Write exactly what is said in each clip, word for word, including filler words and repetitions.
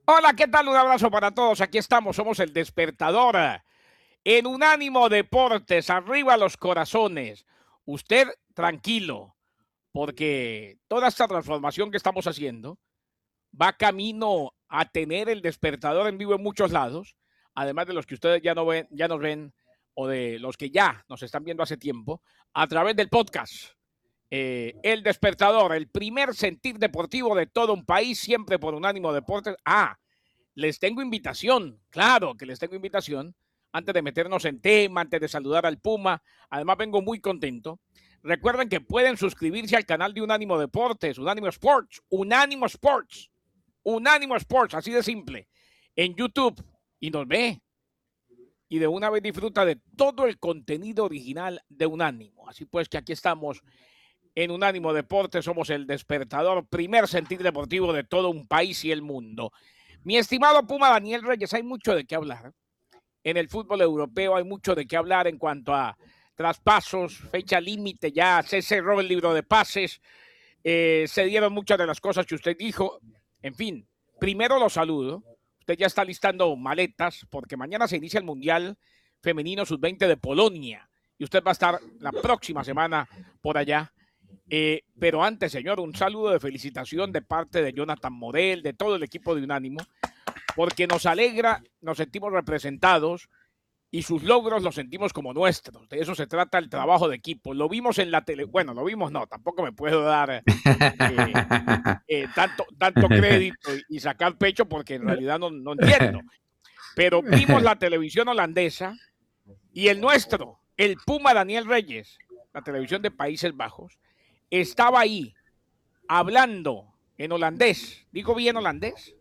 Hola, ¿qué tal? Un abrazo para todos. Aquí estamos, somos el despertador. En Unánimo Deportes, arriba los corazones. Usted tranquilo, porque toda esta transformación que estamos haciendo va camino a tener el despertador en vivo en muchos lados, además de los que ustedes ya no ven, ya nos ven, o de los que ya nos están viendo hace tiempo, a través del podcast. Eh, el despertador, el primer sentir deportivo de todo un país, siempre por Unánimo Deportes. Ah, les tengo invitación, claro que les tengo invitación, antes de meternos en tema, antes de saludar al Puma. Además vengo muy contento. Recuerden que pueden suscribirse al canal de Unánimo Deportes, Unánimo Sports, Unánimo Sports, Unánimo Sports, así de simple, en YouTube, y nos ve. Y de una vez disfruta de todo el contenido original de Unánimo. Así pues que aquí estamos en Unánimo Deportes, somos el despertador, primer sentir deportivo de todo un país y el mundo. Mi estimado Puma Daniel Reyes, hay mucho de qué hablar. En el fútbol europeo hay mucho de qué hablar en cuanto a traspasos, fecha límite, ya se cerró el libro de pases, eh, se dieron muchas de las cosas que usted dijo. En fin, primero lo saludo. Usted ya está listando maletas porque mañana se inicia el Mundial Femenino sub veinte de Polonia y usted va a estar la próxima semana por allá. Eh, pero antes, señor, un saludo de felicitación de parte de Jonathan Morel, de todo el equipo de Unánimo, porque nos alegra, nos sentimos representados y sus logros los sentimos como nuestros. De eso se trata el trabajo de equipo. Lo vimos en la tele, bueno, lo vimos, no, tampoco me puedo dar eh, eh, tanto, tanto crédito y, y sacar pecho porque en realidad no, no entiendo. Pero vimos la televisión holandesa y el nuestro, el Puma Daniel Reyes, la televisión de Países Bajos, estaba ahí hablando en holandés. ¿Digo bien holandés?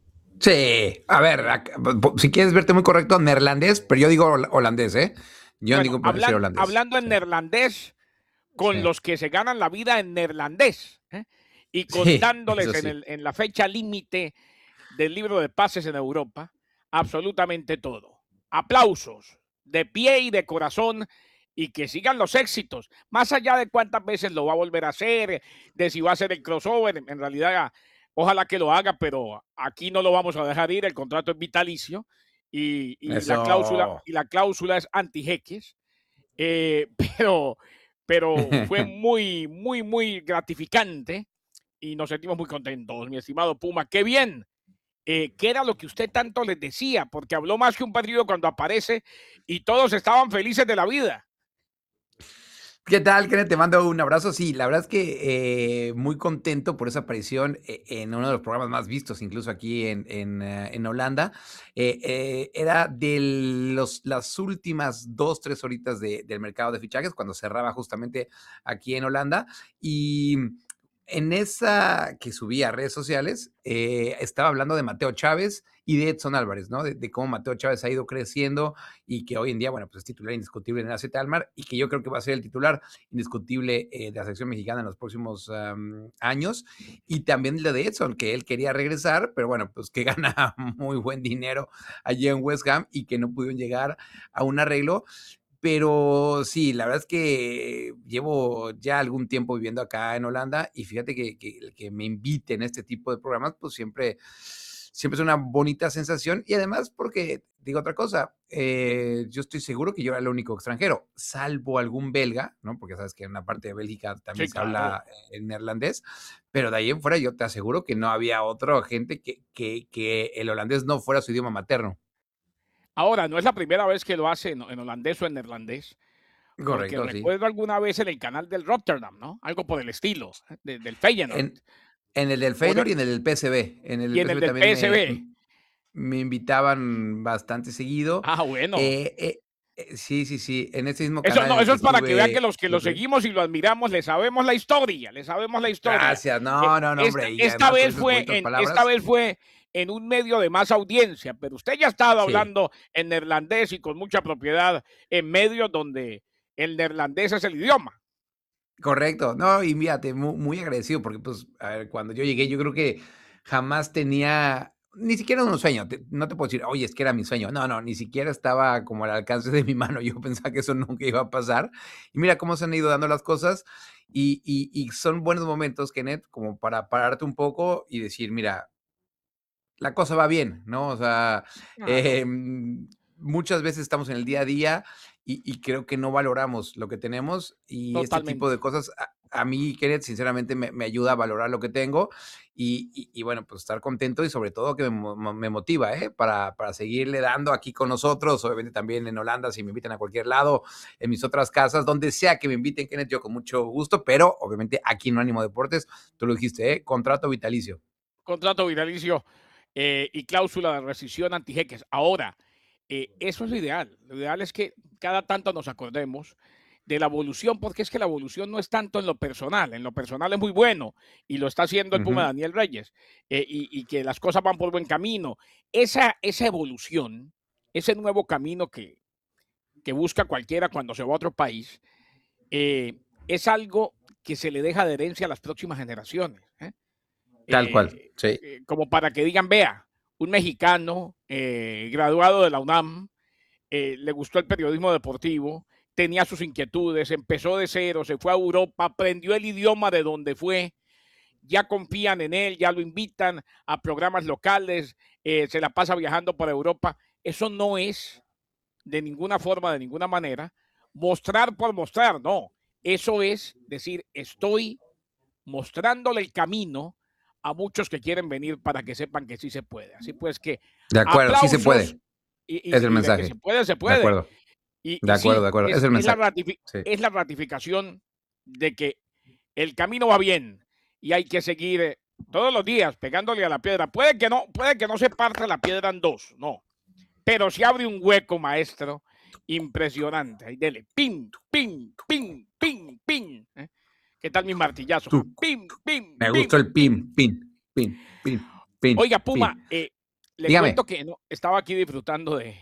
Sí, a ver, acá, si quieres verte muy correcto, neerlandés, pero yo digo holandés, ¿eh? Yo no Bueno, digo decir hablan, holandés. hablando en Sí, neerlandés con sí, los que se ganan la vida en neerlandés, ¿eh? Y sí, contándoles eso en, sí. el, en la fecha límite del libro de pases en Europa absolutamente todo. Aplausos de pie y de corazón y que sigan los éxitos, más allá de cuántas veces lo va a volver a hacer, de si va a hacer el crossover, en realidad ojalá que lo haga, pero aquí no lo vamos a dejar ir, el contrato es vitalicio y, y la cláusula Eso. y la cláusula es anti-jeques, eh, pero, pero fue muy, muy, muy gratificante y nos sentimos muy contentos, mi estimado Puma. ¡Qué bien! Eh, ¿Qué era lo que usted tanto les decía? Porque habló más que un partido cuando aparece y todos estaban felices de la vida. ¿Qué tal, Kenneth? Te mando un abrazo. Sí, la verdad es que eh, muy contento por esa aparición eh, en uno de los programas más vistos, incluso aquí en, en, eh, en Holanda. Eh, eh, era de los, las últimas dos, tres horitas de, del mercado de fichajes, cuando cerraba justamente aquí en Holanda. Y en esa que subí a redes sociales, eh, estaba hablando de Mateo Chávez y de Edson Álvarez, ¿no? De, de cómo Mateo Chávez ha ido creciendo y que hoy en día, bueno, pues es titular indiscutible en el A Z Almar y que yo creo que va a ser el titular indiscutible eh, de la selección mexicana en los próximos um, años. Y también lo de Edson, que él quería regresar, pero bueno, pues que gana muy buen dinero allí en West Ham y que no pudieron llegar a un arreglo. Pero sí, la verdad es que llevo ya algún tiempo viviendo acá en Holanda y fíjate que, que, que me inviten a este tipo de programas, pues siempre, siempre es una bonita sensación y además porque, digo otra cosa, eh, yo estoy seguro que yo era el único extranjero, salvo algún belga, ¿no? Porque sabes que en una parte de Bélgica también Sí, se claro. habla en neerlandés, pero de ahí en fuera yo te aseguro que no había otra gente que, que, que el holandés no fuera su idioma materno. Ahora, no es la primera vez que lo hace en, en holandés o en neerlandés, porque Correcto, sí. recuerdo alguna vez en el canal del Rotterdam, ¿no? Algo por el estilo, ¿eh? de, del Feyenoord. En, en el del O de, Feyenoord y en el del P S V. En el y del en el P S V del también me, P S V. me invitaban bastante seguido. Ah, bueno. Eh, eh, eh, sí, sí, sí. En ese mismo Eso, canal no, en el eso que es para que vean que estuve. los que lo seguimos y lo admiramos le sabemos la historia, le sabemos la historia. Gracias. Eh, No, no, no, esta, hombre. Y esta además con vez esas fue bonitas en esta palabras. vez fue en un medio de más audiencia, pero usted ya ha estado Sí, hablando en neerlandés y con mucha propiedad en medios donde el neerlandés es el idioma. correcto. No, y fíjate, muy, muy agradecido porque, pues, a ver, cuando yo llegué, yo creo que jamás tenía, ni siquiera un sueño. Te- no te puedo decir, oye, es que era mi sueño. No, no, ni siquiera estaba como al alcance de mi mano. Yo pensaba que eso nunca iba a pasar. Y mira cómo se han ido dando las cosas. Y, y, y son buenos momentos, Kenneth, como para pararte un poco y decir, mira, la cosa va bien, ¿no? O sea, Claro, em, muchas veces estamos en el día a día y y creo que no valoramos lo que tenemos, y este tipo de totalmente. cosas a a mí, Kenneth, sinceramente me me ayuda a valorar lo que tengo y y y bueno, pues estar contento y sobre todo que me mo mo me motiva, ¿eh? Para para seguirle dando aquí con nosotros, obviamente también en Holanda, si me invitan a cualquier lado, en mis otras casas, donde sea que me inviten, Kenneth, yo con mucho gusto, pero obviamente aquí en Ánimo Deportes, tú lo dijiste, ¿eh? Contrato vitalicio. Contrato vitalicio eh, y cláusula de rescisión antijeques. Ahora, eh, eso es lo ideal. Lo ideal es que cada tanto nos acordemos de la evolución, porque es que la evolución no es tanto en lo personal. En lo personal es muy bueno y lo está haciendo el Puma Ujú. Daniel Reyes eh, y, y que las cosas van por buen camino. Esa, esa evolución, ese nuevo camino que, que busca cualquiera cuando se va a otro país, eh, es algo que se le deja de herencia a las próximas generaciones. ¿Eh? Tal cual, eh, sí. eh, como para que digan, vea, un mexicano eh, graduado de la UNAM, eh, le gustó el periodismo deportivo, tenía sus inquietudes, empezó de cero, se fue a Europa, aprendió el idioma de donde fue, ya confían en él, ya lo invitan a programas locales, eh, se la pasa viajando por Europa. Eso no es de ninguna forma, de ninguna manera, mostrar por mostrar, no. Eso es decir, estoy mostrándole el camino a muchos que quieren venir para que sepan que sí se puede. Así pues que De acuerdo, sí se aplausos puede, y, es el y, y de que se mensaje. puede, se De puede. acuerdo, Y, de y acuerdo, de sí, acuerdo, es es, el es, la mensaje. ratifi Sí, es la ratificación de que el camino va bien y hay que seguir eh, todos los días pegándole a la piedra. Puede que no, puede que no se parta la piedra en dos, no, pero se abre un hueco, maestro, impresionante. Ahí dele, pim, pim, pim, pim, pim. ¿eh? ¿Qué tal mi martillazo? tú. Pim, pim, Me gustó pim, el pim. pin, pin, pin, pin, pin, Oiga, Puma, pin. eh, le cuento Dígame. que no, estaba aquí disfrutando de,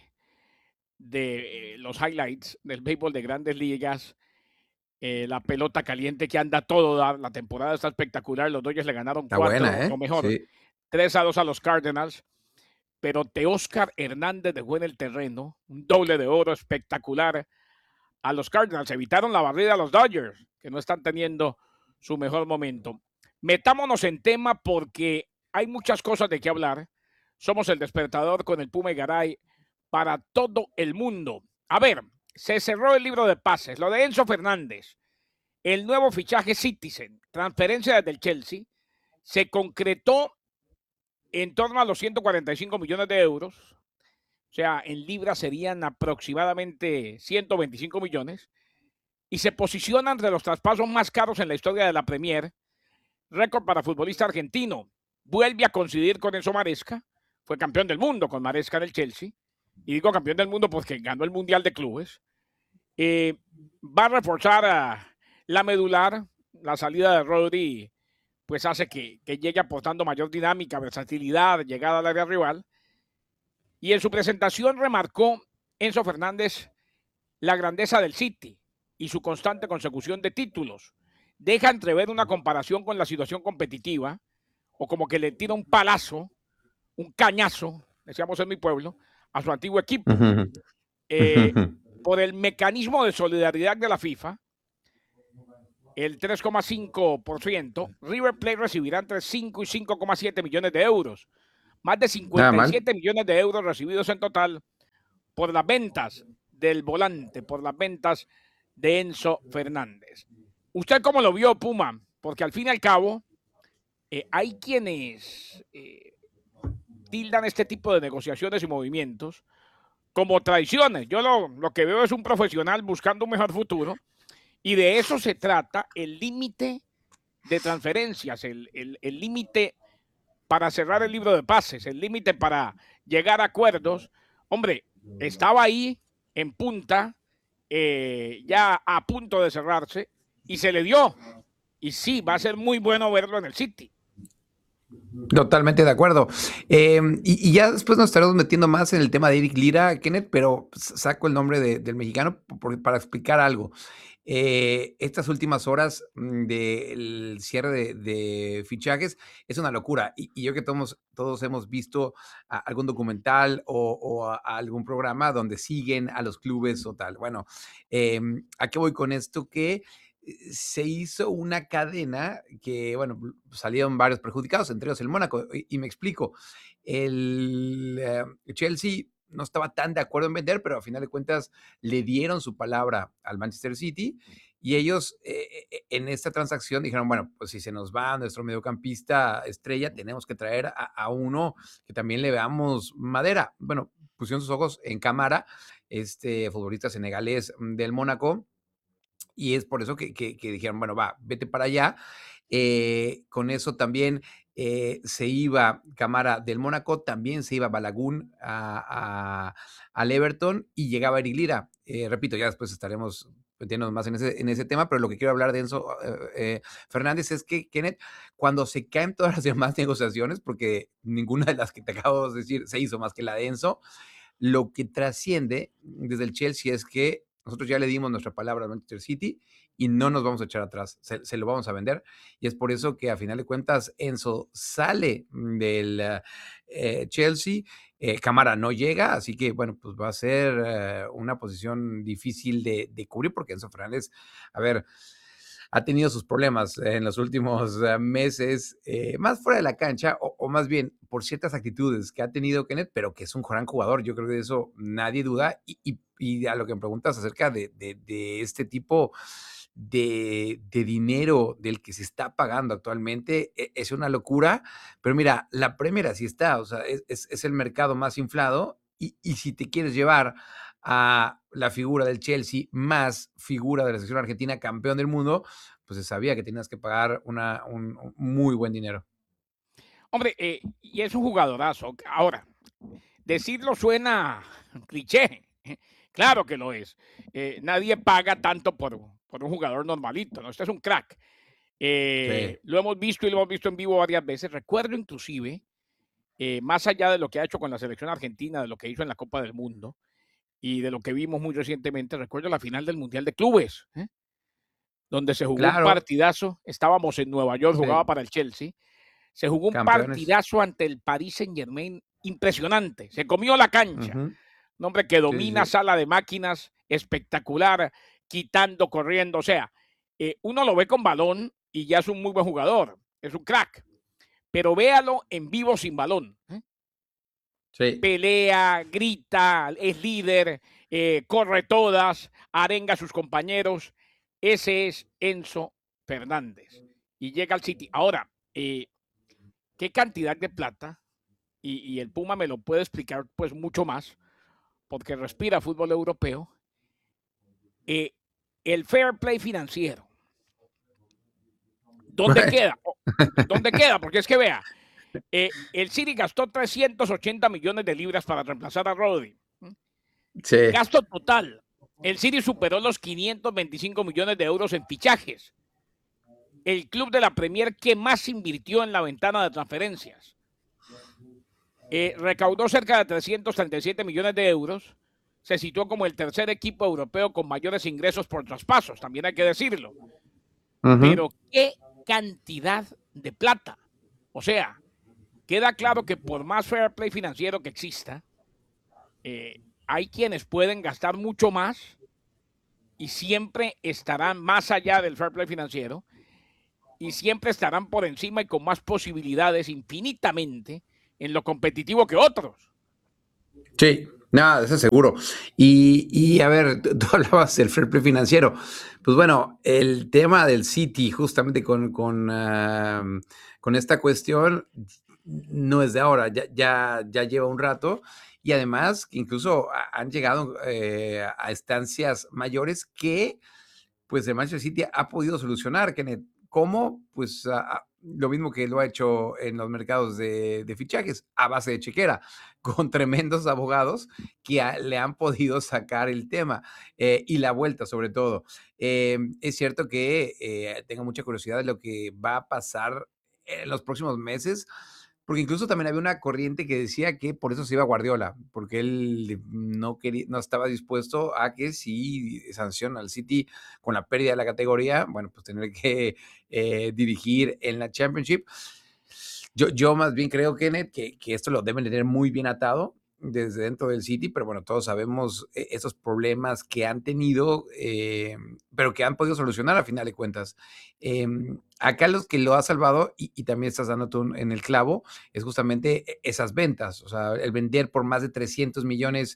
de eh, los highlights del béisbol de grandes ligas. Eh, la pelota caliente que anda todo dar. La temporada está espectacular. Los Dodgers le ganaron Está buena, cuatro, o ¿eh? mejor, Sí. tres a dos a los Cardinals. Pero Teóscar Hernández dejó en el terreno un doble de oro espectacular a los Cardinals. Evitaron la barrida a los Dodgers, que no están teniendo su mejor momento. Metámonos en tema porque hay muchas cosas de qué hablar. Somos el despertador con el Puma y Garay para todo el mundo. A ver, se cerró el libro de pases, lo de Enzo Fernández, el nuevo fichaje Citizen, transferencia desde el Chelsea, se concretó en torno a los ciento cuarenta y cinco millones de euros, o sea, en libras serían aproximadamente ciento veinticinco millones, y se posiciona entre los traspasos más caros en la historia de la Premier, récord para futbolista argentino. Vuelve a coincidir con Enzo Maresca, fue campeón del mundo con Maresca en el Chelsea, y digo campeón del mundo porque ganó el Mundial de Clubes. Eh, va a reforzar a la medular, la salida de Rodri, pues hace que, que llegue aportando mayor dinámica, versatilidad, llegada al área rival. Y en su presentación remarcó Enzo Fernández la grandeza del City y su constante consecución de títulos. Deja entrever una comparación con la situación competitiva, o como que le tira un palazo, un cañazo, decíamos en mi pueblo, a su antiguo equipo. Ujú, Eh, ujú. por el mecanismo de solidaridad de la FIFA, el tres coma cinco por ciento, River Plate recibirá entre cinco y cinco coma siete millones de euros. Más de Nada cincuenta y mal. siete millones de euros recibidos en total por las ventas del volante, por las ventas de Enzo Fernández. ¿Usted cómo lo vio, Puma? Porque al fin y al cabo, eh, hay quienes eh, tildan este tipo de negociaciones y movimientos como traiciones. Yo lo, lo que veo es un profesional buscando un mejor futuro y de eso se trata el límite de transferencias, el el, el límite para cerrar el libro de pases, el límite para llegar a acuerdos. Hombre, estaba ahí en punta, eh, ya a punto de cerrarse, y se le dio. Y sí, va a ser muy bueno verlo en el City. Totalmente de acuerdo. Em, y y ya después nos estaremos metiendo más en el tema de Eric Lira, Kenneth, pero s saco el nombre de del mexicano po por para explicar algo. Eh, estas últimas horas, mm, del cierre de de fichajes es una locura, y y yo que todos todos hemos visto a algún documental o o a a algún programa donde siguen a los clubes o tal. Bueno, em, ¿a qué voy con esto? Que se hizo una cadena que, bueno, salieron varios perjudicados, entre ellos el Mónaco. Y, y me explico, el uh, Chelsea no estaba tan de acuerdo en vender, pero a final de cuentas le dieron su palabra al Manchester City y ellos eh, en esta transacción dijeron, bueno, pues si se nos va nuestro mediocampista estrella, tenemos que traer a, a uno que también le veamos madera. Bueno, pusieron sus ojos en Cámara, este futbolista senegalés del Mónaco, y es por eso que, que, que dijeron, bueno, va, vete para allá. Eh, con eso también eh, se iba Camara del Mónaco, también se iba Balagun a, a, al Everton y llegaba Eric Lira. Eh, repito, ya después estaremos metiéndonos más en ese, en ese tema, pero lo que quiero hablar de Enzo eh, eh, Fernández es que, Kenneth, cuando se caen todas las demás negociaciones, porque ninguna de las que te acabo de decir se hizo más que la de Enzo, lo que trasciende desde el Chelsea es que nosotros ya le dimos nuestra palabra al Manchester City y no nos vamos a echar atrás, se, se lo vamos a vender. Y es por eso que a final de cuentas Enzo sale del eh, Chelsea, eh, Cámara no llega, así que bueno, pues va a ser eh, una posición difícil de, de cubrir porque Enzo Fernández, a ver, ha tenido sus problemas en los últimos uh, meses, eh, más fuera de la cancha, o, o, más bien por ciertas actitudes que ha tenido Kenneth, pero que es un gran jugador, yo creo que de eso nadie duda, y, y, y a lo que me preguntas acerca de, de, de este tipo de, de dinero del que se está pagando actualmente, es una locura, pero mira, la Premier así está, o sea, es, es, es el mercado más inflado, y, y si te quieres llevar a la figura del Chelsea más figura de la selección argentina, campeón del mundo, pues se sabía que tenías que pagar una, un, un muy buen dinero. Hombre, eh, y es un jugadorazo. Ahora, decirlo suena cliché. Claro que lo es. Eh, nadie paga tanto por, por un jugador normalito, ¿no? Este es un crack. Eh, Sí. lo hemos visto y lo hemos visto en vivo varias veces. Recuerdo inclusive, eh, más allá de lo que ha hecho con la selección argentina, de lo que hizo en la Copa del Mundo y de lo que vimos muy recientemente, recuerdo la final del Mundial de Clubes, ¿eh? Donde se jugó un Claro. partidazo. Estábamos en Nueva York, jugaba Sí. para el Chelsea. Se jugó un Campeones. partidazo ante el Paris Saint-Germain impresionante. Se comió la cancha. Uh-huh. Un hombre que Sí, sí, domina sí. sala de máquinas, espectacular, quitando, corriendo. O sea, eh, uno lo ve con balón y ya es un muy buen jugador. Es un crack. Pero véalo en vivo sin balón. ¿eh? Sí. Pelea, grita, es líder, eh, corre todas, arenga a sus compañeros. Ese es Enzo Fernández. Y llega al City. Ahora, eh, ¿qué cantidad de plata? Y, y el Puma me lo puede explicar pues mucho más, porque respira fútbol europeo. Eh, el fair play financiero. ¿Dónde queda? ¿Dónde queda? Porque es que vea, eh, el City gastó trescientos ochenta millones de libras para reemplazar a Rodri. Sí. Gasto total. El City superó los quinientos veinticinco millones de euros en fichajes. El club de la Premier que más invirtió en la ventana de transferencias. Eh, recaudó cerca de trescientos treinta y siete millones de euros. Se situó como el tercer equipo europeo con mayores ingresos por traspasos, también hay que decirlo. Uh-huh. Pero qué cantidad de plata. O sea, queda claro que por más fair play financiero que exista, eh, hay quienes pueden gastar mucho más y siempre estarán más allá del fair play financiero y siempre estarán por encima y con más posibilidades infinitamente en lo competitivo que otros. Sí, nada, eso seguro. Y, y a ver, tú, tú hablabas del fair play financiero. Pues bueno, el tema del City, justamente con, con, uh, con esta cuestión, no es de ahora, ya, ya, ya lleva un rato. Y además, incluso han llegado eh, a estancias mayores que, pues, el Manchester City ha podido solucionar, Kenneth. ¿Cómo? Pues a, lo mismo que lo ha hecho en los mercados de, de fichajes, a base de chequera, con tremendos abogados que a, le han podido sacar el tema eh, y la vuelta sobre todo. Eh, es cierto que eh, tengo mucha curiosidad de lo que va a pasar en los próximos meses, porque incluso también había una corriente que decía que por eso se iba Guardiola, porque él no, quería, no estaba dispuesto a que si sanciona al City con la pérdida de la categoría, bueno, pues tener que eh, dirigir en la Championship. Yo, yo más bien creo, Kenneth, que, que esto lo deben tener muy bien atado desde dentro del City, pero bueno, todos sabemos e esos problemas que han tenido, eh, pero que han podido solucionar a final de cuentas. Em, acá los que lo ha salvado, y y también estás dando tú en el clavo, es justamente e esas ventas, o sea, el vender por más de trescientos millones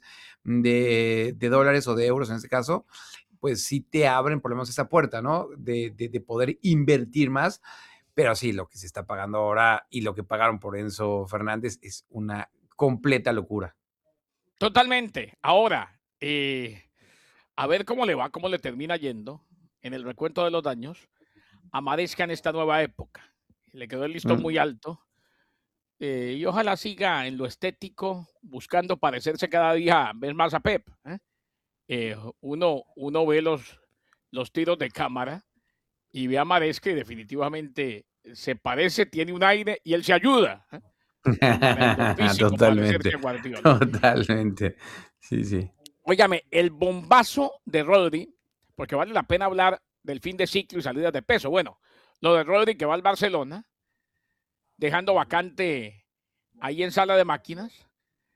de de dólares o de euros en este caso, pues sí te abren por lo menos esa puerta, ¿no? De de de poder invertir más, pero sí, lo que se está pagando ahora y lo que pagaron por Enzo Fernández es una completa locura. Totalmente. Ahora, eh, a ver cómo le va, cómo le termina yendo en el recuento de los daños a Maresca en esta nueva época. Le quedó el listón Mm. muy alto. Eh, y ojalá siga en lo estético, buscando parecerse cada día vez más a Pep. ¿eh? Eh, uno, uno ve los, los tiros de cámara y ve a Maresca y definitivamente se parece, tiene un aire y él se ayuda ¿eh? para en lo físico parecerse Totalmente, a Guardiola. totalmente. Sí, sí. Óigame, el bombazo de Rodri, porque vale la pena hablar del fin de ciclo y salidas de peso. Bueno, lo de Rodri que va al Barcelona, dejando vacante ahí en sala de máquinas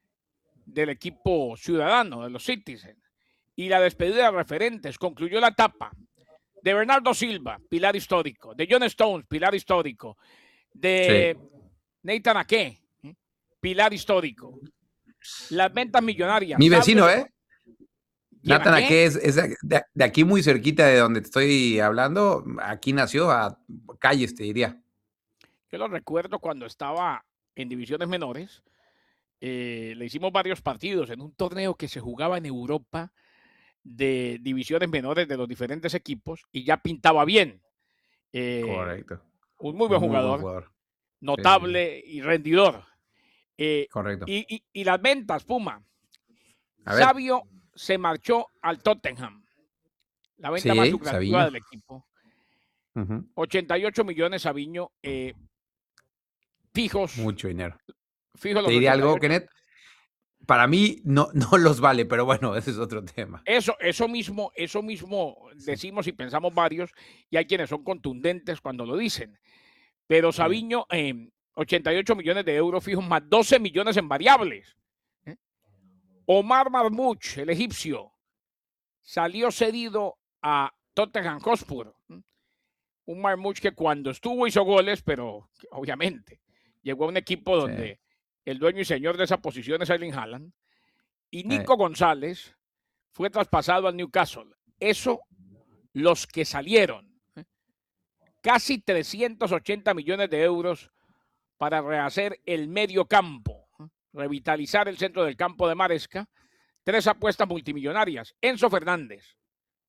del equipo ciudadano, de los Citizens. Y la despedida de referentes concluyó la etapa de Bernardo Silva, pilar histórico, de John Stones, pilar histórico, Sí. de Nathan Ake, ¿eh? pilar histórico. Las ventas millonarias, Mi Sabio vecino, se... ¿eh? ¿Quién a Nathan qué? Ake es es de de de aquí muy cerquita de donde te estoy hablando, aquí nació, a calles, te diría. Yo lo recuerdo cuando estaba en divisiones menores. Eh, le hicimos varios partidos en un torneo que se jugaba en Europa de divisiones menores de los diferentes equipos y ya pintaba bien. Eh, Correcto. un muy buen Muy buen jugador, jugador. Sí, sí, sí. notable y rendidor. Eh, Correcto. y, y- y las ventas, Puma. A ver. Sabio se marchó al Tottenham, la venta más Sí, lucrativa Savinho. del equipo. Ujú. ochenta y ocho millones Sabiño, eh, fijos, Mucho dinero. fijos Te los diré algo, ochenta y ocho. Kenneth, para mí no no los vale, pero bueno, ese es otro tema. Eso, eso mismo, eso mismo Sí, decimos y pensamos varios, y hay quienes son contundentes cuando lo dicen. Pero sí. Sabiño, eh, ochenta y ocho millones de euros fijos más doce millones en variables. ¿eh? Omar Marmouch, el egipcio, salió cedido a Tottenham Hotspur. ¿eh? Un Marmouch que cuando estuvo hizo goles, pero obviamente llegó a un equipo Sí, donde el dueño y señor de esa posición es Erling Haaland. Y eh, Nico González fue traspasado al Newcastle. Eso, los que salieron. ¿eh? Casi trescientos ochenta millones de euros para rehacer el medio campo, ¿eh? revitalizar el centro del campo de Maresca. Tres apuestas multimillonarias. Enzo Fernández,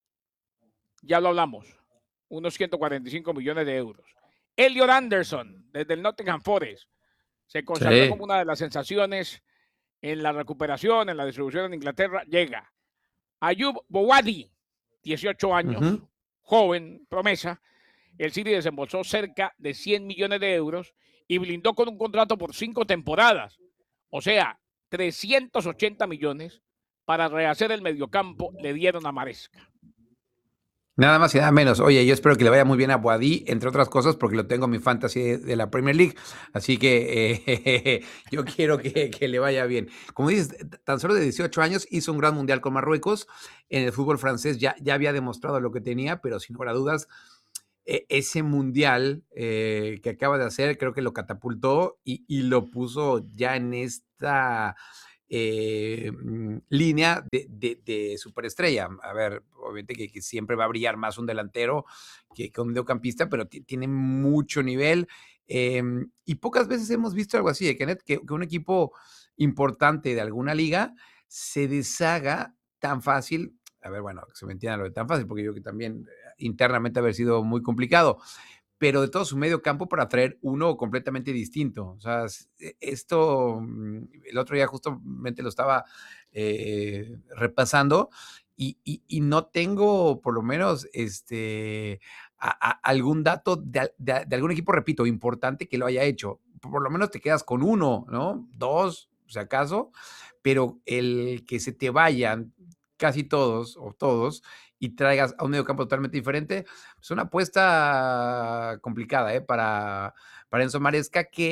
ya lo hablamos, unos ciento cuarenta y cinco millones de euros. Elliot Anderson, desde el Nottingham Forest, se consagró como sí. una de las sensaciones en la recuperación, en la distribución en Inglaterra. Llega Ayub Bowadi, dieciocho años, Ujú. joven, promesa. El City desembolsó cerca de cien millones de euros y blindó con un contrato por cinco temporadas. O sea, trescientos ochenta millones para rehacer el mediocampo le dieron a Maresca. Nada más y nada menos. Oye, yo espero que le vaya muy bien a Boadí, entre otras cosas, porque lo tengo en mi fantasy de, de la Premier League. Así que eh, yo quiero que, que, le vaya bien. Como dices, tan solo de dieciocho años hizo un gran mundial con Marruecos. En el fútbol francés ya, ya había demostrado lo que tenía, pero sin lugar a dudas, eh, ese mundial eh, que acaba de hacer, creo que lo catapultó y, y lo puso ya en esta eh, mm, línea de, de, de, superestrella. A ver, obviamente que, que, siempre va a brillar más un delantero que, que un mediocampista, pero tiene mucho nivel. Eh, y pocas veces hemos visto algo así, ¿eh, Kenneth? Que, que un equipo importante de alguna liga se deshaga tan fácil. A ver, bueno, que se me entienda lo de tan fácil, porque yo que también eh, internamente haber sido muy complicado, pero de todo su medio campo para traer uno completamente distinto. O sea, e, esto, mm, el otro día justamente lo estaba eh, repasando y, y, y, no tengo por lo menos este, a, a, algún dato de, de, de, algún equipo, repito, importante que lo haya hecho. Por lo menos te quedas con uno, ¿no? Dos, si acaso, pero el que se te vayan casi todos o todos y traigas a un medio campo totalmente diferente, es una apuesta complicada ¿eh? para, para Enzo Maresca, que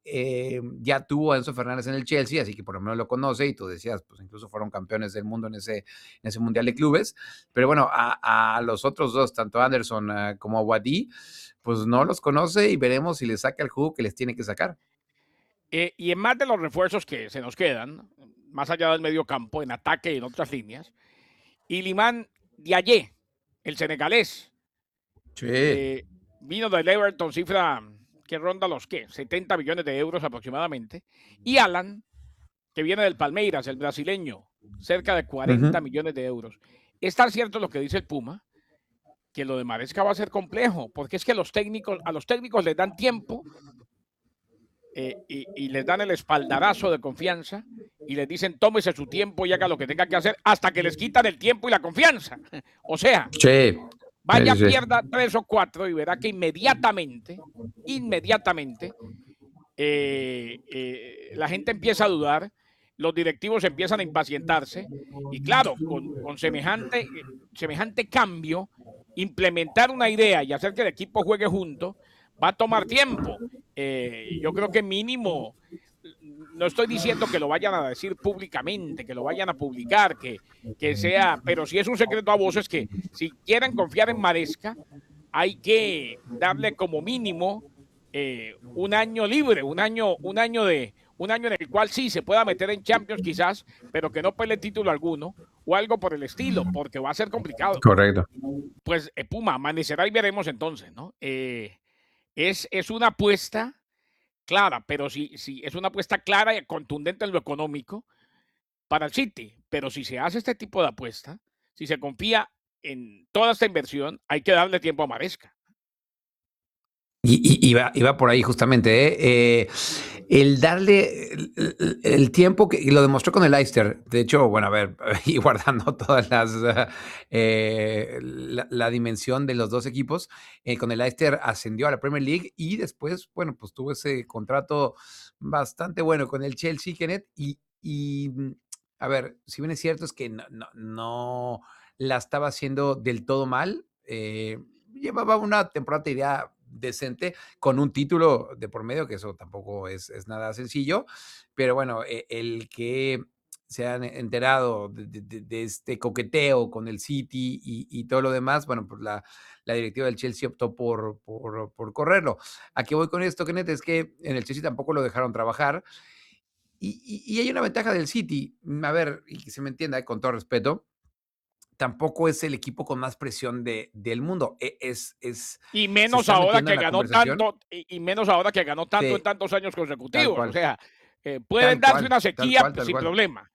eh, ya tuvo a Enzo Fernández en el Chelsea, así que por lo menos lo conoce, y tú decías, pues incluso fueron campeones del mundo en ese, en ese Mundial de Clubes. Pero bueno, a, a los otros dos, tanto Anderson uh, como a Wadi, pues no los conoce, y veremos si les saca el jugo que les tiene que sacar. Eh, y en más de los refuerzos que se nos quedan, más allá del medio campo, en ataque y en otras líneas, Iliman Diaye, el senegalés, Sí. eh, vino del Everton, cifra que ronda los ¿qué? setenta millones de euros aproximadamente. Y Alan, que viene del Palmeiras, el brasileño, cerca de cuarenta uh-huh. millones de euros. Es tan cierto lo que dice el Puma, que lo de Maresca va a ser complejo, porque es que los técnicos, a los técnicos les dan tiempo eh, y, y les dan el espaldarazo de confianza y les dicen tómese su tiempo y haga lo que tenga que hacer hasta que les quitan el tiempo y la confianza. O sea, sí. vaya, sí, sí. pierda tres o cuatro y verá que inmediatamente, inmediatamente, eh, eh, la gente empieza a dudar, los directivos empiezan a impacientarse y claro, con, con semejante, semejante cambio, implementar una idea y hacer que el equipo juegue junto va a tomar tiempo. Eh, yo creo que mínimo, no estoy diciendo que lo vayan a decir públicamente, que lo vayan a publicar, que, que sea, pero sí es un secreto a voces que si quieren confiar en Maresca, hay que darle como mínimo eh, un año libre, un año, un año de, un año en el cual sí se pueda meter en Champions quizás, pero que no pelee título alguno o algo por el estilo, porque va a ser complicado. Correcto. Pues eh, Puma, amanecerá y veremos entonces, ¿no? Eh, es, es una apuesta clara, pero sí, sí, es una apuesta clara y contundente en lo económico para el City, pero si se hace este tipo de apuesta, si se confía en toda esta inversión, hay que darle tiempo a Maresca. Y, y, y, va, y va por ahí justamente, ¿eh? Eh, el darle el, el, el tiempo, que y lo demostró con el Leicester, de hecho, bueno, a ver, y guardando todas las, eh, la, la dimensión de los dos equipos, eh, con el Leicester ascendió a la Premier League y después, bueno, pues tuvo ese contrato bastante bueno con el Chelsea, Kenneth, y, y a ver, si bien es cierto es que no, no, no la estaba haciendo del todo mal, eh, llevaba una temporada, te diría, decente, con un título de por medio, que eso tampoco es, es nada sencillo, pero bueno, eh, el que se han enterado de, de, de, este coqueteo con el City y, y todo lo demás, bueno, pues la, la directiva del Chelsea optó por, por, por correrlo. ¿A qué voy con esto, Kenneth? Es que en el Chelsea tampoco lo dejaron trabajar, y, y, y hay una ventaja del City, a ver, y que se me entienda, eh, con todo respeto, tampoco es el equipo con más presión de, del mundo. Es, es, y menos ahora que ganó tanto, y, y menos ahora que ganó tanto sí, en tantos años consecutivos. O sea, eh, pueden tal darse cual, una sequía tal cual, tal sin cual. problema.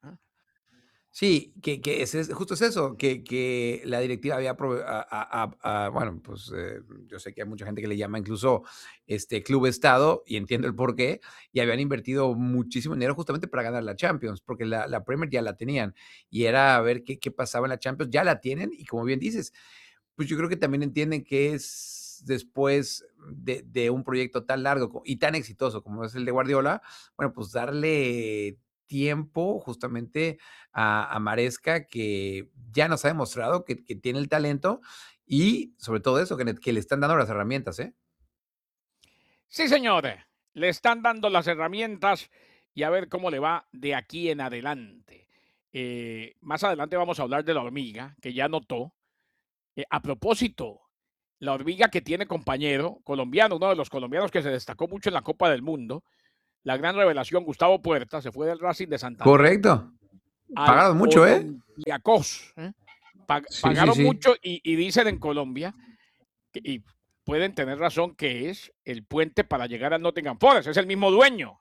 Sí, que, que es, es, justo es eso, que, que la directiva había, a, a, a, bueno, pues eh, yo sé que hay mucha gente que le llama incluso este club estado, y entiendo el por qué, y habían invertido muchísimo dinero justamente para ganar la Champions, porque la, la Premier ya la tenían, y era a ver qué, qué pasaba en la Champions, ya la tienen, y como bien dices, pues yo creo que también entienden que es después de, de un proyecto tan largo y tan exitoso como es el de Guardiola, bueno, pues darle tiempo justamente a, a Maresca, que ya nos ha demostrado que, que tiene el talento, y sobre todo eso, que, que le están dando las herramientas, ¿eh? Sí, señores, le están dando las herramientas y a ver cómo le va de aquí en adelante. Eh, más adelante vamos a hablar de la hormiga, que ya notó. Eh, a propósito, la hormiga que tiene compañero colombiano, uno de los colombianos que se destacó mucho en la Copa del Mundo, la gran revelación, Gustavo Puerta, se fue del Racing de Santander. Correcto. Pagaron mucho, ¿eh? ¿eh? Pag sí, pagaron sí, sí. mucho y, y dicen en Colombia, que, y pueden tener razón, que es el puente para llegar al Nottingham Forest, es el mismo dueño.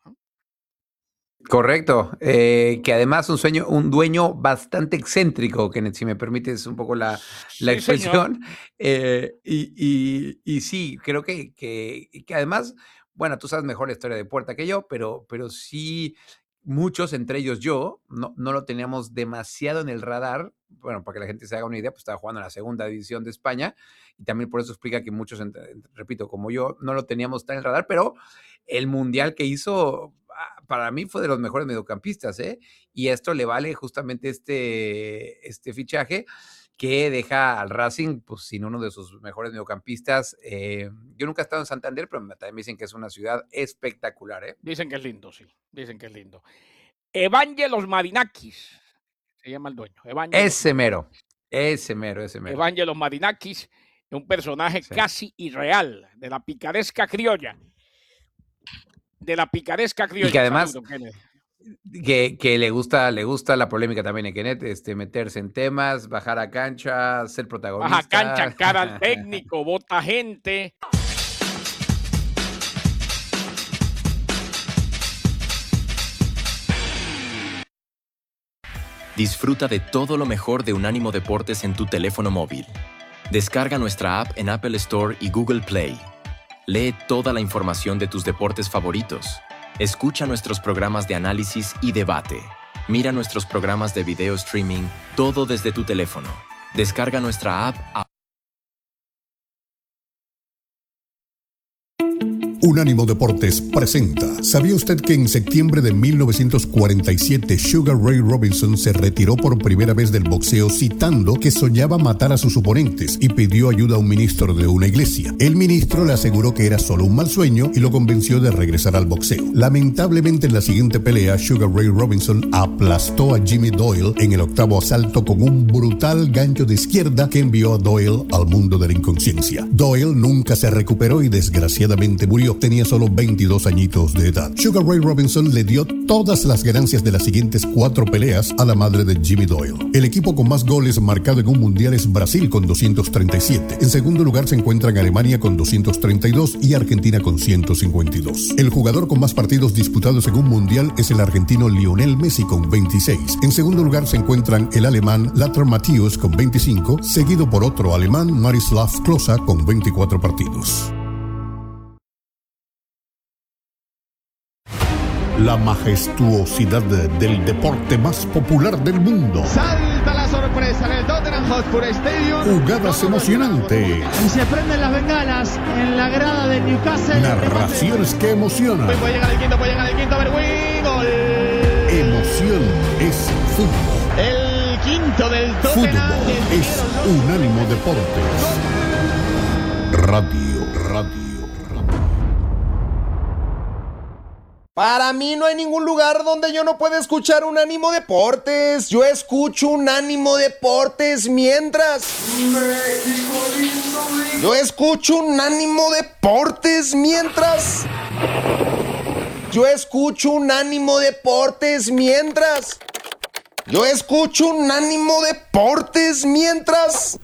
Correcto, eh, que además un sueño, un dueño bastante excéntrico, Kenneth, si me permites un poco la, sí, la expresión, eh, y, y, y sí, creo que, que, que además, bueno, tú sabes mejor la historia de Puerta que yo, pero, pero sí, muchos, entre ellos yo, no, no lo teníamos demasiado en el radar. Bueno, para que la gente se haga una idea, pues estaba jugando en la segunda división de España, y también por eso explica que muchos, entre, repito, como yo, no lo teníamos tan en el radar, pero el mundial que hizo, para mí fue de los mejores mediocampistas, ¿eh? Y esto le vale justamente este, este fichaje, que deja al Racing pues, sin uno de sus mejores mediocampistas. Eh, yo nunca he estado en Santander, pero también me dicen que es una ciudad espectacular. ¿eh? Dicen que es lindo, sí. Dicen que es lindo. Evangelos Marinakis, se llama el dueño. Evangelos ese mero, ese mero, ese mero. Evangelos Marinakis es un personaje sí. casi irreal, de la picaresca criolla. De la picaresca criolla. Y que además... Que, que le gusta le gusta la polémica también en Kenneth, este, meterse en temas, bajar a cancha, ser protagonista. Baja cancha, cara al técnico, bota gente. Disfruta de todo lo mejor de Unánimo Deportes en tu teléfono móvil. Descarga nuestra app en Apple Store y Google Play. Lee toda la información de tus deportes favoritos. Escucha nuestros programas de análisis y debate. Mira nuestros programas de video streaming, todo desde tu teléfono. Descarga nuestra app. A- Unánimo Deportes presenta. ¿Sabía usted que en septiembre de mil novecientos cuarenta y siete Sugar Ray Robinson se retiró por primera vez del boxeo citando que soñaba matar a sus oponentes y pidió ayuda a un ministro de una iglesia? El ministro le aseguró que era solo un mal sueño y lo convenció de regresar al boxeo. Lamentablemente en la siguiente pelea, Sugar Ray Robinson aplastó a Jimmy Doyle en el octavo asalto con un brutal gancho de izquierda que envió a Doyle al mundo de la inconsciencia. Doyle nunca se recuperó y desgraciadamente murió. Tenía solo veintidós añitos de edad. Sugar Ray Robinson le dio todas las ganancias de las siguientes cuatro peleas a la madre de Jimmy Doyle. El equipo con más goles marcado en un mundial es Brasil con doscientos treinta y siete. En segundo lugar se encuentran Alemania con doscientos treinta y dos y Argentina con ciento cincuenta y dos. El jugador con más partidos disputados en un mundial es el argentino Lionel Messi con veintiséis. En segundo lugar se encuentran el alemán Lothar Matthäus con veinticinco, seguido por otro alemán, Miroslav Klose, con veinticuatro partidos. La majestuosidad del deporte más popular del mundo. Salta la sorpresa en el Tottenham Hotspur Stadium. Jugadas emocionantes. Y se prenden las bengalas en la grada del Newcastle. Narraciones que emocionan. Puede llegar el quinto, puede llegar el quinto, Berwin. Gol. Emoción es fútbol. El quinto del Tottenham. Fútbol es Unánimo Deportes. Radio, radio. Para mí no hay ningún lugar donde yo no pueda escuchar Unánimo Deportes. Yo escucho Unánimo Deportes mientras... Yo escucho Unánimo Deportes mientras... Yo escucho Unánimo Deportes mientras... Yo escucho Unánimo Deportes mientras...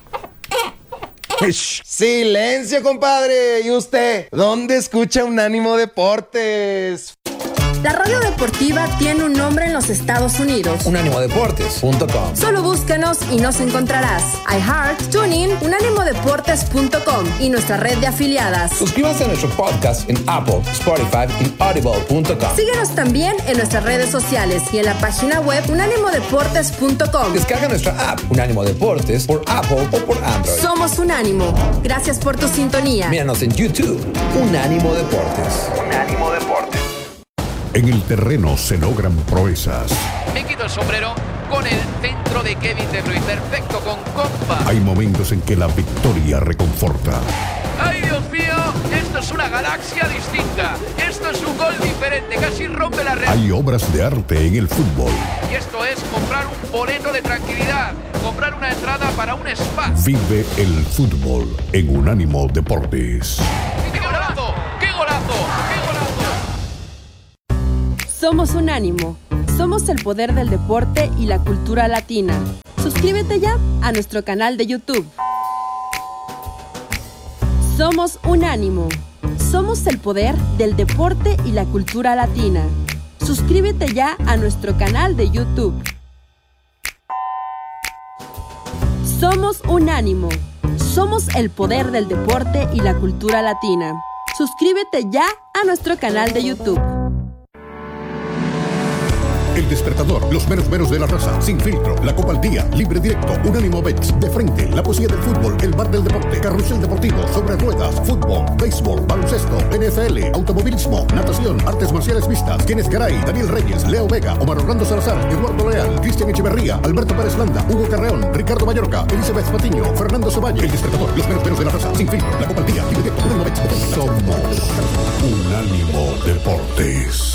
Silencio, compadre. ¿Y usted? ¿Dónde escucha Unánimo Deportes? La radio deportiva tiene un nombre en los Estados Unidos. unánimo deportes punto com. Solo búscanos y nos encontrarás. iHeart, TuneIn, unánimo deportes punto com y nuestra red de afiliadas. Suscríbanse a nuestro podcast en Apple, Spotify y audible punto com. Síguenos también en nuestras redes sociales y en la página web unánimo deportes punto com. Descarga nuestra app Unánimo Deportes por Apple o por Android. Somos Unánimo. Gracias por tu sintonía. Míranos en YouTube. Unánimo Deportes. Unánimo Deportes. En el terreno se logran proezas. Me quito el sombrero con el centro de Kevin De Bruyne. Perfecto, con compa. Hay momentos en que la victoria reconforta. ¡Ay, Dios mío! Esto es una galaxia distinta. Esto es un gol diferente. Casi rompe la red. Hay obras de arte en el fútbol. Y esto es comprar un boleto de tranquilidad. Comprar una entrada para un spa. Vive el fútbol en Unánimo Deportes. ¡Qué golazo! ¡Qué golazo! ¡Qué golazo! Somos Unánimo. Somos el poder del deporte y la cultura latina. Suscríbete ya a nuestro canal de YouTube. Somos Unánimo. Somos el poder del deporte y la cultura latina. Suscríbete ya a nuestro canal de YouTube. Somos Unánimo. Somos el poder del deporte y la cultura latina. Suscríbete ya a nuestro canal de YouTube. El Despertador, los meros meros de la raza, Sin Filtro, La Copa al Día, Libre Directo, Unánimo Bets, De Frente, La Poesía del Fútbol, El Bar del Deporte, Carrusel Deportivo, Sobre Ruedas, Fútbol, Béisbol, Baloncesto, N F L, Automovilismo, Natación, Artes Marciales Mixtas, Kenneth Garay, Daniel Reyes, Leo Vega, Omar Orlando Salazar, Eduardo Leal, Cristian Echeverría, Alberto Pérez Landa, Hugo Carreón, Ricardo Mallorca, Elizabeth Patiño, Fernando Ceballos. El Despertador, los meros meros de la raza, Sin Filtro, La Copa al Día, Libre Directo, Unánimo Bets, De Frente. Somos Unánimo Deportes.